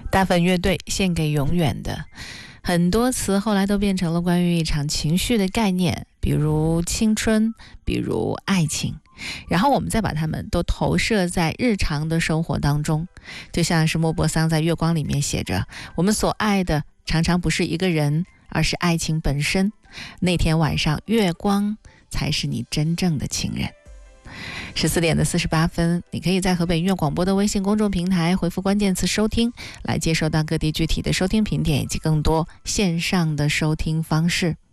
大粉乐队献给永远的，很多词后来都变成了关于一场情绪的概念，比如青春，比如爱情，然后我们再把它们都投射在日常的生活当中。就像是莫泊桑在月光里面写着，我们所爱的常常不是一个人，而是爱情本身。那天晚上，月光才是你真正的情人。14点48分，你可以在河北音乐广播的微信公众平台回复关键词收听，来接收到各地具体的收听频点以及更多线上的收听方式。